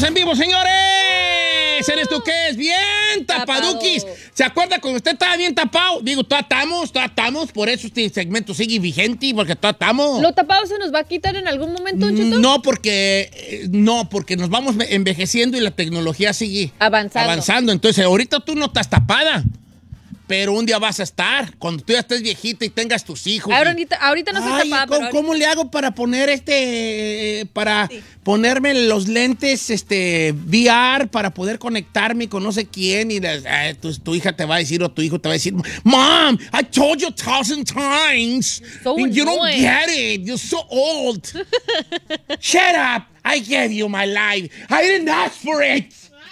en vivo, señores. ¿Eres tú qué es? Bien tapaduquis. ¿Se acuerda cuando usted estaba bien tapado? Digo, todavía estamos. Por eso este segmento sigue vigente, porque todavía estamos. ¿Lo tapado se nos va a quitar en algún momento, Don Cheto? No, porque nos vamos envejeciendo y la tecnología sigue avanzando. Entonces, ahorita tú no estás tapada. Pero un día vas a estar, cuando tú ya estés viejita y tengas tus hijos. Ahorita no estoy tapada. ¿Cómo le hago para poner ponerme los lentes VR para poder conectarme con no sé quién? Y tu hija te va a decir o tu hijo te va a decir, Mom, I told you 1,000 times. So and you don't annoying. get it. You're so old. Shut up. I gave you my life. I didn't ask for it.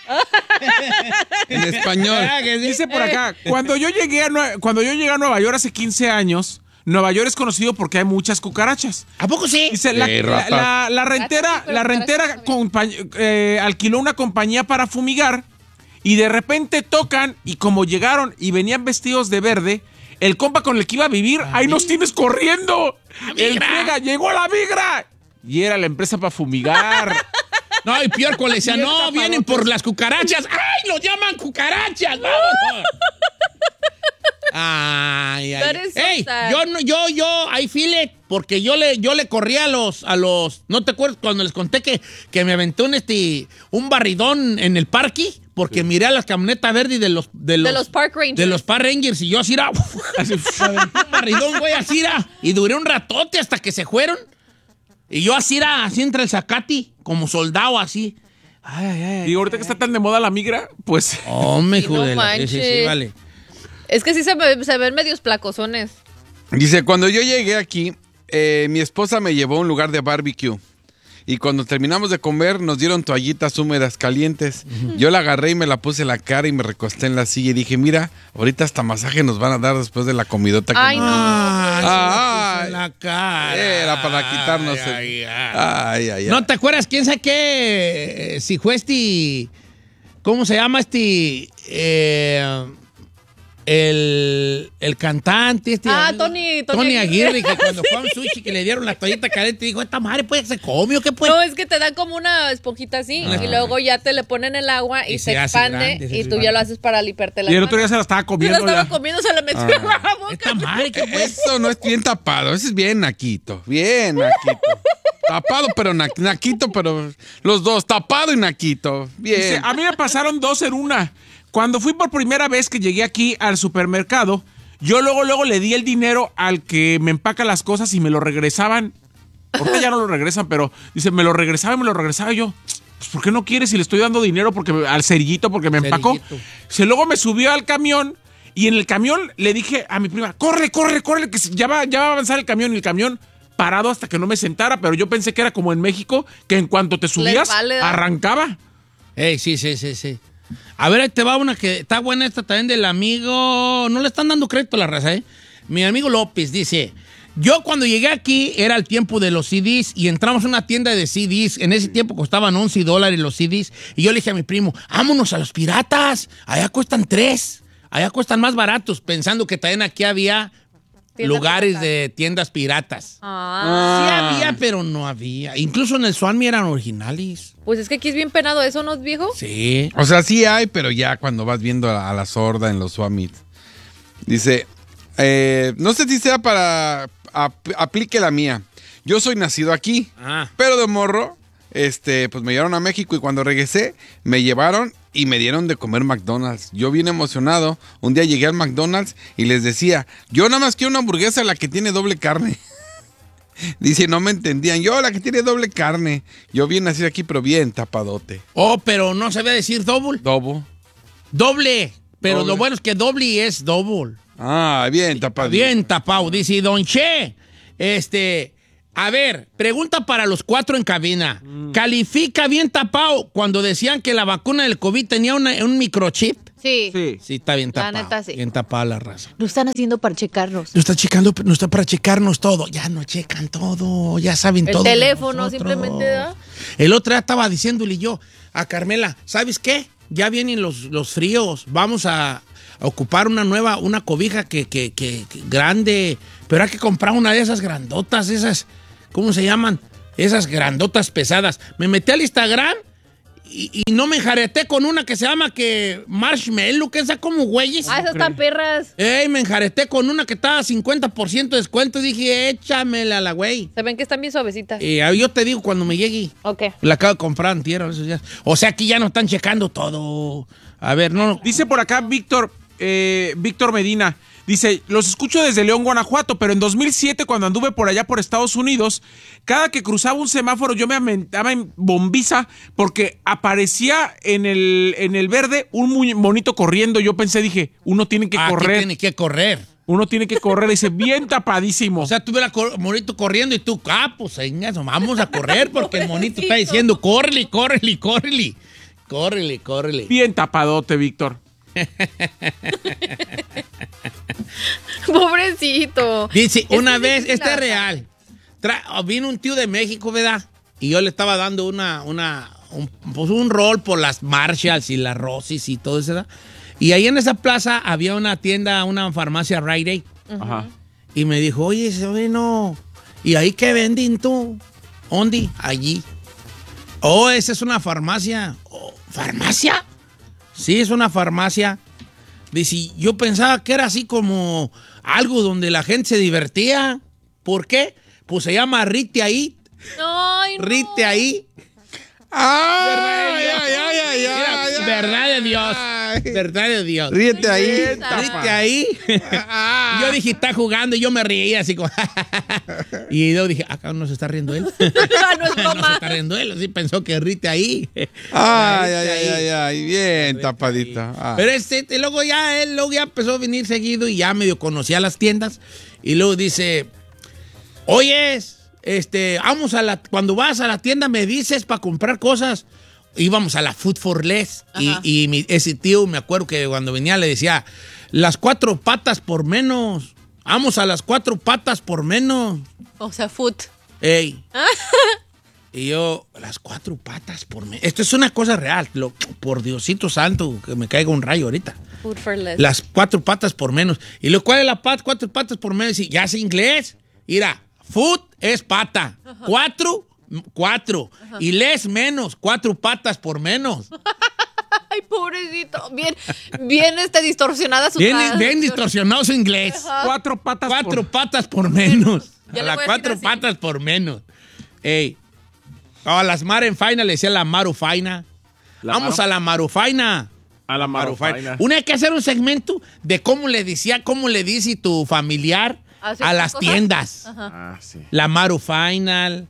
En español. Dice por acá, cuando yo llegué a Nueva York hace 15 años, Nueva York es conocido porque hay muchas cucarachas. ¿A poco sí? Dice, la rentera alquiló una compañía para fumigar y de repente tocan y como llegaron y venían vestidos de verde, el compa con el que iba a vivir, ahí nos tienes corriendo. El friega, llegó la migra. Y era la empresa para fumigar. No, y peor cuando le decía, no, vienen por las cucarachas. ¡Ay, lo llaman cucarachas! ¡Vámonos! Ay. Ey, yo, I feel it, porque yo le corrí a los, ¿no te acuerdas cuando les conté que me aventé un barridón en el parque? Porque miré a las camionetas verdes de los Park Rangers. De los Park Rangers y yo así era, un barridón, güey, así era. Y duré un ratote hasta que se fueron. Y yo así era, así entre el zacate, como soldado, así. Y ahorita que está tan de moda la migra, pues... Oh, me Sí, no joder. manches. Sí, vale. Es que sí se ven medios placosones. Dice, cuando yo llegué aquí, mi esposa me llevó a un lugar de barbecue. Y cuando terminamos de comer, nos dieron toallitas húmedas calientes. Yo la agarré y me la puse en la cara y me recosté en la silla y dije, mira, ahorita hasta masaje nos van a dar después de la comidota que Ay, nos- no. En la cara. Era para quitarnos Ay. ¿No te acuerdas quién sabe qué? Si fue ¿cómo se llama el cantante Tony Aguirre, que cuando fue a un sushi que le dieron la toallita caliente dijo, esta madre pues se comió, ¿qué pues? No, es que te dan como una esponjita así y luego ya te le ponen el agua y se hace expande grande, y tú ya lo haces para limpiarte la Y el otro día se la estaba comiendo. Se la estaba ya. comiendo, se la metió en la boca. Esta madre, ¿qué pues? Eso no es bien tapado, eso es bien naquito. Bien naquito. Tapado, pero naquito, pero los dos, tapado y naquito. Bien. Dice, a mí me pasaron dos en una. Cuando fui por primera vez que llegué aquí al supermercado, yo luego le di el dinero al que me empaca las cosas y me lo regresaban. Ahorita ya no lo regresan, pero dice, me lo regresaba y yo, pues ¿por qué no quieres si le estoy dando dinero al cerillito porque me empacó? Cerillito. Luego me subió al camión y en el camión le dije a mi prima, corre, que ya va a avanzar el camión. Y el camión parado hasta que no me sentara, pero yo pensé que era como en México, que en cuanto te subías, arrancaba. Ey, sí. A ver, ahí te va una que está buena esta también del amigo. No le están dando crédito a la raza, ¿eh? Mi amigo López dice, yo cuando llegué aquí era el tiempo de los CDs y entramos a una tienda de CDs. En ese tiempo costaban $11 los CDs. Y yo le dije a mi primo, vámonos a los piratas. Allá cuestan $3. Allá cuestan más baratos. Pensando que también aquí había lugares de tiendas piratas. Sí había, pero no había. Incluso en el Suami eran originales. Pues es que aquí es bien penado eso, ¿no, viejo? Sí. O sea, sí hay, pero ya cuando vas viendo a la sorda en los Swamits. Dice, no sé si sea para aplique la mía. Yo soy nacido aquí, pero de morro, pues me llevaron a México y cuando regresé, me llevaron y me dieron de comer McDonald's. Yo bien emocionado, un día llegué al McDonald's y les decía, yo nada más quiero una hamburguesa, la que tiene doble carne. Dice, no me entendían. Yo, la que tiene doble carne. Yo bien nacido aquí, pero bien tapadote. Oh, pero no sabía decir doble. Doble. Pero Doble. lo bueno es que doble es double. Ah, bien tapado. Bien tapado. Dice, Don Che, a ver, pregunta para los cuatro en cabina. ¿Califica bien tapado cuando decían que la vacuna del COVID tenía un microchip? Sí. Sí, está bien La tapado. neta, sí. Bien tapada la raza. Lo están haciendo para checarnos. No está checando, no está para checarnos todo. Ya no checan todo, ya saben todo. El de teléfono nosotros. simplemente da. El otro día estaba diciéndole yo a Carmela, ¿sabes qué? Ya vienen los fríos, vamos a ocupar una cobija que grande, pero hay que comprar una de esas grandotas, esas, ¿cómo se llaman? Esas grandotas pesadas. Me metí al Instagram Y no me enjareté con una que se llama que Marshmallow, que esa como güeyes. Ah, esas están perras. Me enjareté con una que estaba a 50% de descuento y dije, échamela a la güey. Se ven que están bien suavecitas. Yo te digo cuando me llegue. Ok. La acabo de comprar antier, esos días. O sea, aquí ya no están checando todo. A ver, no. Dice por acá Víctor Medina. Dice, los escucho desde León, Guanajuato, pero en 2007, cuando anduve por allá por Estados Unidos, cada que cruzaba un semáforo yo me aventaba en bombiza porque aparecía en el verde un monito corriendo. Yo dije, uno tiene que correr. Tiene que correr. Uno tiene que correr, dice, bien tapadísimo. O sea, tú ves el monito corriendo y tú, pues venga, vamos a correr porque el monito está diciendo, córrele. Bien tapadote, Víctor. Pobrecito. Dice, una vez, este es real. Vino un tío de México, ¿verdad? Y yo le estaba dando un rol por las Marshalls y las Rosis y todo eso, ¿verdad? Y ahí en esa plaza había una tienda, una farmacia Rite Aid. Ajá. Y me dijo, oye, sobrino, ¿y ahí qué venden tú? ¿Dónde? Allí. Oh, esa es una farmacia. Oh, ¿farmacia? Sí, es una farmacia. Dice, yo pensaba que era así como algo donde la gente se divertía. ¿Por qué? Pues se llama Rite Aid. Ay, no. Rite Aid. ¡Ay! Verdad de Dios. Verdad de Dios. Ríete ahí. Rite Aid. Yo dije, está jugando y yo me reía así como... Y yo dije, acá no se está riendo él. No es No broma. se está riendo él. Sí pensó que Rite Aid. Ay, bien tapadita. Pero luego ya empezó a venir seguido y ya medio conocía las tiendas. Y luego dice, oyes, vamos cuando vas a la tienda me dices para comprar cosas. Íbamos a la Food for Less. Y ese tío, me acuerdo que cuando venía le decía, las 4 patas por menos. Vamos a las 4 patas por menos. O sea, food. Ey. Y yo, las 4 patas por menos. Esto es una cosa real. Por Diosito santo, que me caiga un rayo ahorita. Food for less. Las 4 patas por menos. ¿Y cuál es la 4 patas por menos? Y ya sé inglés. Mira, food es pata. 4. Y less menos. 4 patas por menos. Ay, pobrecito. Bien distorsionada su Bien distorsionado su inglés. 4 patas 4 patas por menos. Ya A le las voy a 4 decir así. patas por menos. Ey. A las Marufaina le decía la Marufaina. Vamos a la Marufaina. A la Marufaina. Una hay que hacer un segmento de cómo le dice tu familiar a las cosas? tiendas. Ah, sí. La Marufaina,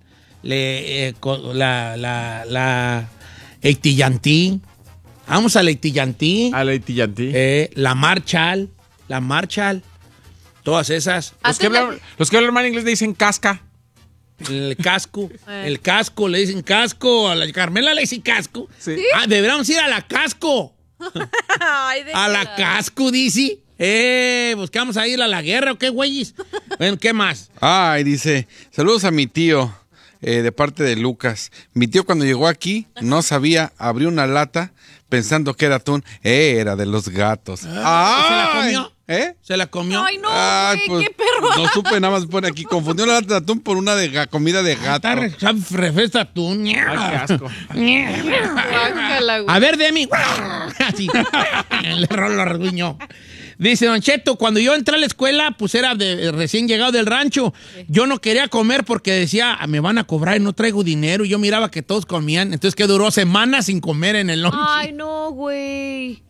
la Eitillantín. Vamos a la Eitillantín. A la Itillanti. La Marshall. Todas esas. Los que hablan mal inglés le dicen casca. El casco. El casco, le dicen casco. A la Carmela le dicen casco. Sí. Deberíamos ir a la casco. Ay, A la casco, dice. Pues que vamos a ir a la guerra o qué, güeyes. Bueno, ¿qué más? Ay, dice, saludos a mi tío, de parte de Lucas. Mi tío cuando llegó aquí no sabía, abrió una lata pensando que era atún. Era de los gatos. ¿Se la comió? ¿Eh? ¿Se la comió? Ay, no, Ay, güey, pues, qué perro. no supe, nada más pone aquí. Confundió la lata de atún por una de comida de gato. Está refresca tú. Ay, qué asco. Guácala, güey. A ver, Demi. Así. Le rollo rasguño. Dice Don Cheto, cuando yo entré a la escuela, pues era recién llegado del rancho. Yo no quería comer porque decía, me van a cobrar y no traigo dinero. Y yo miraba que todos comían. Entonces, que duró semanas sin comer en el lunch. Ay, no, güey.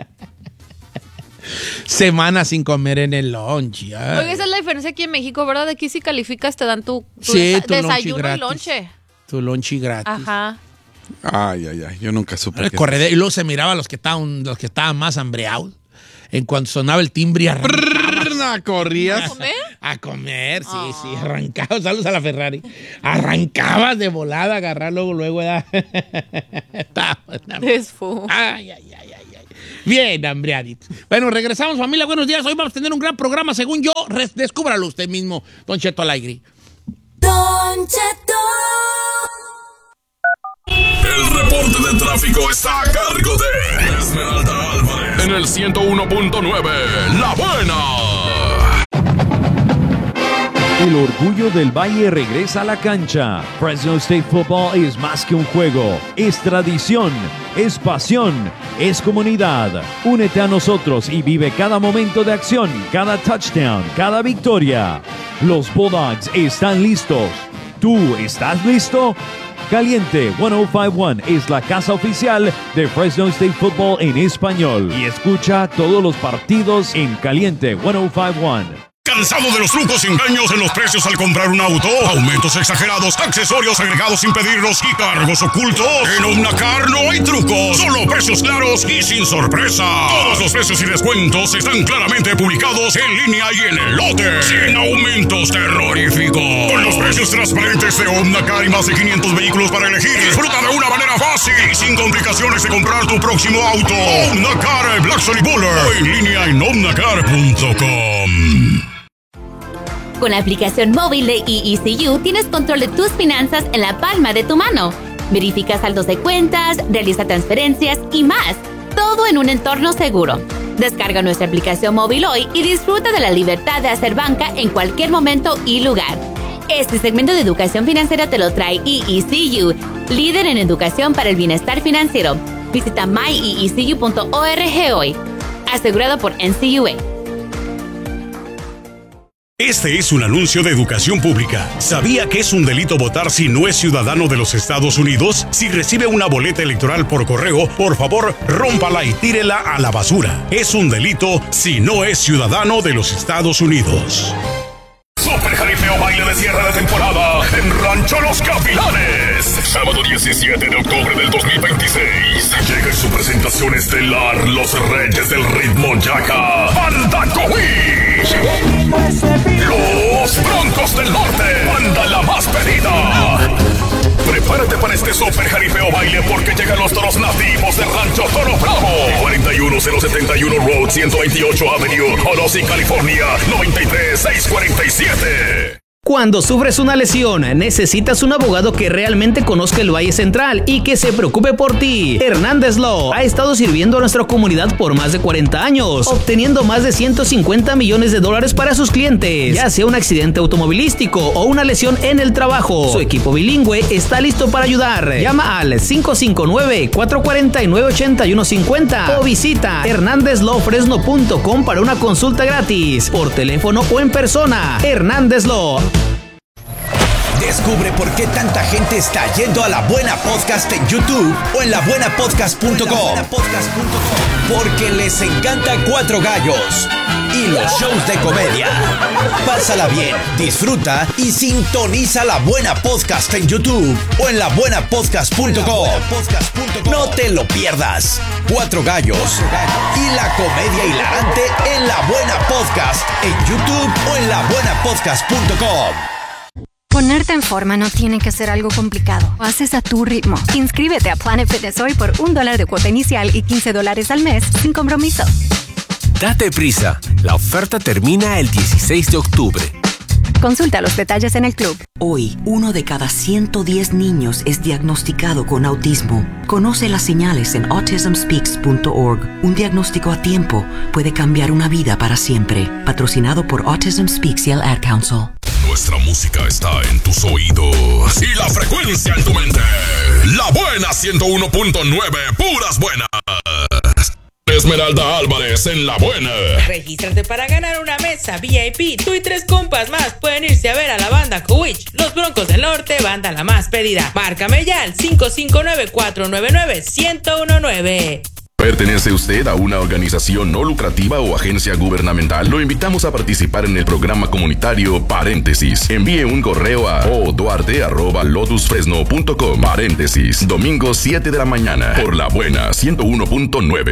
Semanas sin comer en el lunch. Ay. Oye, esa es la diferencia aquí en México, ¿verdad? Aquí si calificas te dan tu Sí, tu lunch desayuno y gratis. lonche. Tu lunch gratis. Ajá. Ay, yo nunca supe. El corredero, y luego se miraba a los que estaban más hambreados. En cuanto sonaba el timbre, Corrías. a comer, sí, arrancabas. Saludos a la Ferrari. Arrancabas de volada, agarrar luego. Desfo. Ay. Bien, hambreadito. Bueno, regresamos, familia. Buenos días. Hoy vamos a tener un gran programa, según yo. Descúbralo usted mismo, Don Cheto al aire. Don Cheto. El reporte de tráfico está a cargo de Esmeralda Álvarez en el 101.9 La Buena. El orgullo del Valle regresa a la cancha. Fresno State Football es más que un juego, es tradición, es pasión, es comunidad. Únete a nosotros y vive cada momento de acción, cada touchdown, cada victoria. Los Bulldogs están listos. ¿Tú estás listo? Caliente 1051 es la casa oficial de Fresno State Football en español y escucha todos los partidos en Caliente 1051. ¿Cansado de los trucos y engaños en los precios al comprar un auto? Aumentos exagerados, accesorios agregados sin pedirlos y cargos ocultos. En Omnacar no hay trucos, solo precios claros y sin sorpresa. Todos los precios y descuentos están claramente publicados en línea y en el lote. Sin aumentos terroríficos. Con los precios transparentes de Omnacar y más de 500 vehículos para elegir. Disfruta de una manera fácil y sin complicaciones de comprar tu próximo auto. Omnacar Blackstone y Buller. O en línea en omnacar.com. Con la aplicación móvil de EECU tienes control de tus finanzas en la palma de tu mano. Verifica saldos de cuentas, realiza transferencias y más. Todo en un entorno seguro. Descarga nuestra aplicación móvil hoy y disfruta de la libertad de hacer banca en cualquier momento y lugar. Este segmento de educación financiera te lo trae EECU, líder en educación para el bienestar financiero. Visita myeecu.org hoy. Asegurado por NCUA. Este es un anuncio de educación pública. ¿Sabía que es un delito votar si no es ciudadano de los Estados Unidos? Si recibe una boleta electoral por correo, por favor, rómpala y tírela a la basura. Es un delito si no es ciudadano de los Estados Unidos. Super Jaripeo Baile de cierre de temporada en Rancho Los Gavilanes. Sábado 17 de octubre del 2026. Llega en su presentación estelar Los Reyes del Ritmo Yaca, Banda Cowish. Los Broncos del Norte, banda la más pedida. Prepárate para este Super Jaripeo Baile porque llegan los toros nativos de Rancho Toro Bravo. 41071 Road 128 Avenue, Orosi, California, 93647. Cuando sufres una lesión, necesitas un abogado que realmente conozca el Valle Central y que se preocupe por ti. Hernández Law ha estado sirviendo a nuestra comunidad por más de 40 años, obteniendo más de $150 millones para sus clientes, ya sea un accidente automovilístico o una lesión en el trabajo. Su equipo bilingüe está listo para ayudar. Llama al 559-449-8150 o visita hernandezlawfresno.com para una consulta gratis, por teléfono o en persona. Hernández Law. Descubre por qué tanta gente está yendo a La Buena Podcast en YouTube o en labuenapodcast.com. Porque les encanta Cuatro Gallos y los shows de comedia. Pásala bien, disfruta y sintoniza La Buena Podcast en YouTube o en labuenapodcast.com. No te lo pierdas. Cuatro Gallos y la comedia hilarante en La Buena Podcast en YouTube o en labuenapodcast.com. Ponerte en forma no tiene que ser algo complicado. Lo haces a tu ritmo. Inscríbete a Planet Fitness hoy por $1 de cuota inicial y $15 al mes sin compromiso. Date prisa. La oferta termina el 16 de octubre. Consulta los detalles en el club. Hoy, 1 de cada 110 niños es diagnosticado con autismo. Conoce las señales en autismspeaks.org. Un diagnóstico a tiempo puede cambiar una vida para siempre. Patrocinado por Autism Speaks y el Ad Council. Nuestra música está en tus oídos y la frecuencia en tu mente. La Buena 101.9, puras buenas. Esmeralda Álvarez en La Buena. Regístrate para ganar una mesa VIP. Tú y 3 compas más pueden irse a ver a la banda Cowish. Los Broncos del Norte, banda la más pedida. Márcame ya al 559-499-1019. ¿Pertenece usted a una organización no lucrativa o agencia gubernamental? Lo invitamos a participar en el programa comunitario Paréntesis. Envíe un correo a oduarte@lotusfresno.com. Paréntesis, domingo 7 de la mañana, por La Buena 101.9.